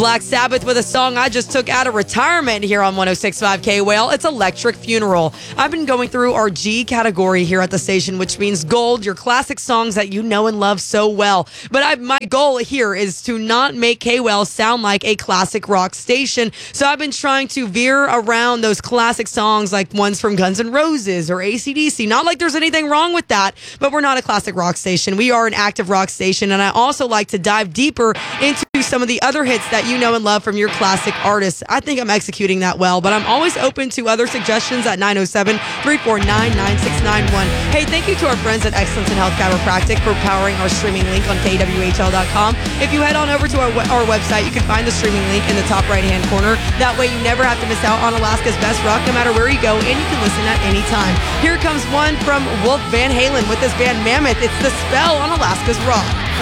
Black Sabbath with a song I just took out of retirement here on 106.5 K-Whale. It's Electric Funeral. I've been going through our G category here at the station, which means gold, your classic songs that you know and love so well. But my goal here is to not make K-Whale sound like a classic rock station. So I've been trying to veer around those classic songs like ones from Guns N' Roses or AC/DC. Not like there's anything wrong with that, but we're not a classic rock station. We are an active rock station, and I also like to dive deeper into some of the other hits that you know and love from your classic artists. I think I'm executing that well, but I'm always open to other suggestions at 907-349-9691. Hey, thank you to our friends at Excellence in Health Chiropractic for powering our streaming link on kwhl.com. If you head on over to our website, you can find the streaming link in the top right-hand corner. That way you never have to miss out on Alaska's best rock, no matter where you go, and you can listen at any time. Here comes one from Wolf Van Halen with his band Mammoth. It's The Spell on Alaska's Rock.